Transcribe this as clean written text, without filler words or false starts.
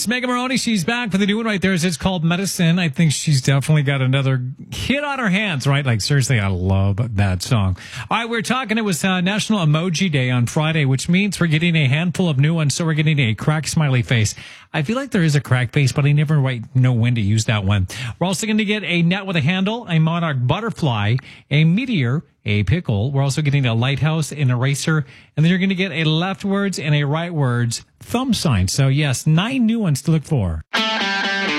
Megan Maroney. She's back for the new one right there. It's called Medicine. I think she's definitely got another hit on her hands, right? Like, seriously, I love that song. All right, we're talking. It was National Emoji Day on Friday, which means we're getting a handful of new ones. So we're getting a crack smiley face. I feel like there is a crack face, but I never know when to use that one. We're also going to get a net with a handle, a monarch butterfly, a meteor, a pickle. We're also getting a lighthouse, an eraser, and then you're going to get a leftwards and a rightwards thumb sign. So yes, 9 new ones to look for.